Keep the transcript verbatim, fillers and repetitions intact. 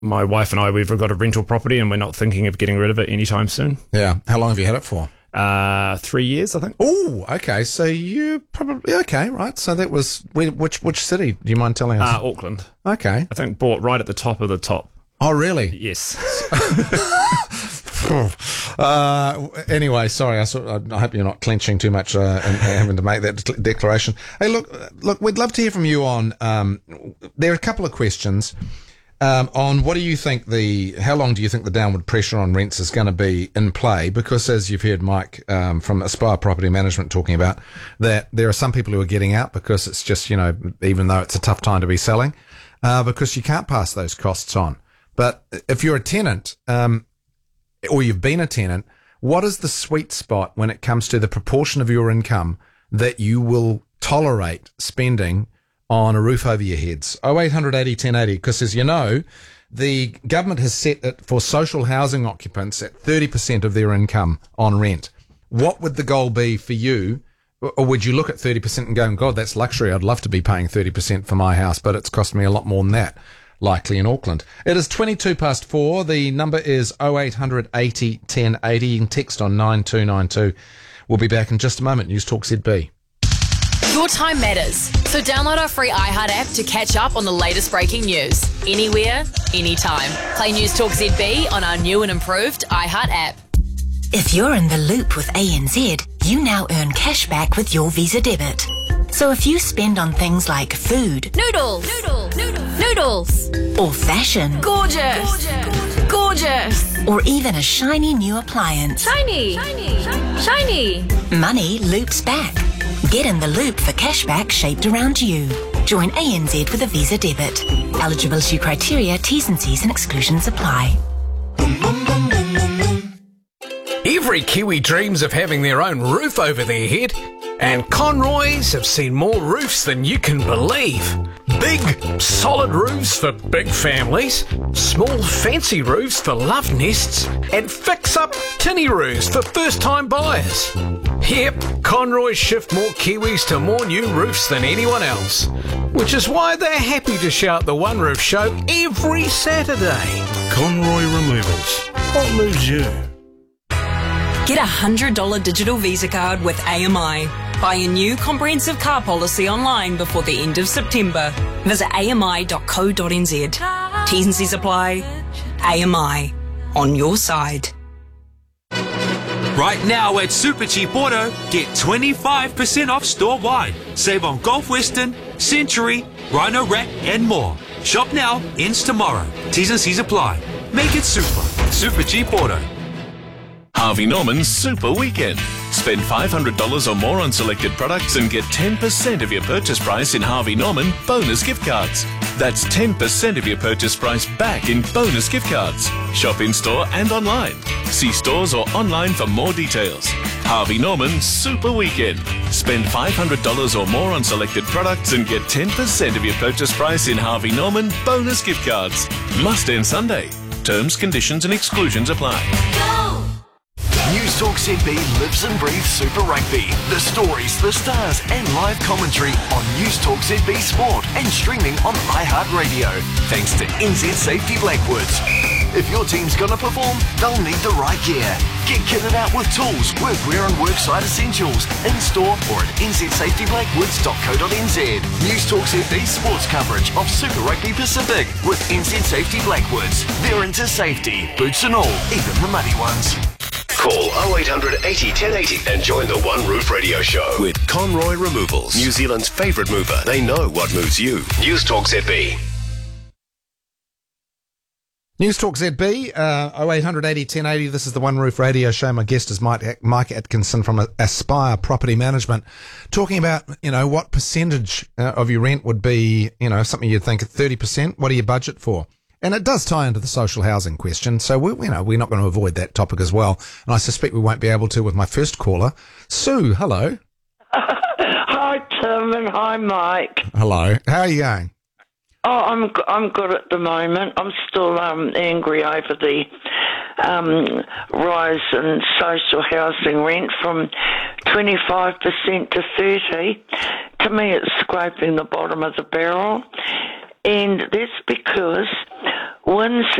my wife and I, we've got a rental property and we're not thinking of getting rid of it anytime soon. Yeah. How long have you had it for? Uh, three years, I think. Oh, okay. So you probably, okay, right. So that was, which which city? Do you mind telling us? Uh, Auckland. Okay. I think bought right at the top of the top. Oh, really? Yes. uh, anyway, sorry. I, sort I hope you're not clenching too much uh, and having to make that de- declaration. Hey, look, look. We'd love to hear from you on. Um, there are a couple of questions um, on what do you think the? How long do you think the downward pressure on rents is going to be in play? Because as you've heard Mike um, from Aspire Property Management talking about, that there are some people who are getting out because it's just, you know, even though it's a tough time to be selling, uh, because you can't pass those costs on. But if you're a tenant, um, or you've been a tenant, what is the sweet spot when it comes to the proportion of your income that you will tolerate spending on a roof over your heads? oh eight hundred eighty ten eighty, because as you know, the government has set it for social housing occupants at thirty percent of their income on rent. What would the goal be for you? Or would you look at thirty percent and go, God, that's luxury. I'd love to be paying thirty percent for my house, but it's cost me a lot more than that. Likely in Auckland. It is twenty-two past four. The number is oh eight hundred eighty ten eighty. You can text on nine two nine two. We'll be back in just a moment. News Talk Z B. Your time matters, so download our free iHeart app to catch up on the latest breaking news. Anywhere, anytime. Play News Talk Z B on our new and improved iHeart app. If you're in the loop with A N Z, you now earn cash back with your Visa debit. So if you spend on things like food, Noodles, noodles, noodles, noodles, or fashion, gorgeous, gorgeous, gorgeous, or even a shiny new appliance, shiny, shiny, shiny, money loops back. Get in the loop for cashback shaped around you. Join A N Z with a Visa debit. Eligibility criteria, T's and C's and exclusions apply. Every Kiwi dreams of having their own roof over their head, and Conroy's have seen more roofs than you can believe. Big, solid roofs for big families, small, fancy roofs for love nests, and fix-up tinny roofs for first-time buyers. Yep, Conroy's shift more Kiwis to more new roofs than anyone else, which is why they're happy to shout the One Roof Show every Saturday. Conroy Removals. What moves you? Get a one hundred dollars digital Visa card with A M I. Buy a new comprehensive car policy online before the end of September. Visit a m i dot co dot n z. T's and C's apply. A M I. On your side. Right now at Super Cheap Auto, get twenty-five percent off store-wide. Save on Golf Western, Century, Rhino Rack and more. Shop now, ends tomorrow. T's and C's apply. Make it super. Super Cheap Auto. Harvey Norman's Super Weekend. Spend five hundred dollars or more on selected products and get ten percent of your purchase price in Harvey Norman bonus gift cards. That's ten percent of your purchase price back in bonus gift cards. Shop in-store and online. See stores or online for more details. Harvey Norman Super Weekend. Spend five hundred dollars or more on selected products and get ten percent of your purchase price in Harvey Norman bonus gift cards. Must end Sunday. Terms, conditions and exclusions apply. Go! News Talk Z B lives and breathes Super Rugby. The stories, the stars and live commentary on News Talk Z B Sport and streaming on iHeartRadio. Thanks to N Z Safety Blackwoods. If your team's going to perform, they'll need the right gear. Get kitted out with tools, workwear and worksite essentials in store or at n z safety blackwoods dot co dot n z. News Talk Z B sports coverage of Super Rugby Pacific with N Z Safety Blackwoods. They're into safety, boots and all, even the muddy ones. Call oh eight hundred eighty ten eighty and join the One Roof Radio Show with Conroy Removals, New Zealand's favourite mover. They know what moves you. News Talk Z B. News Talk Z B, uh, oh eight hundred eighty ten eighty. This is the One Roof Radio Show. My guest is Mike, Mike Atkinson from Aspire Property Management, talking about, you know, what percentage uh, of your rent would be, you know, something you'd think thirty percent. What do you budget for? And it does tie into the social housing question. So, we, you know, we're not going to avoid that topic as well. And I suspect we won't be able to with my first caller. Sue, hello. Hi, Tim, and hi, Mike. Hello. How are you going? Oh, I'm I'm good at the moment. I'm still um, angry over the um, rise in social housing rent from twenty-five percent to thirty. To me, it's scraping the bottom of the barrel. And that's because wins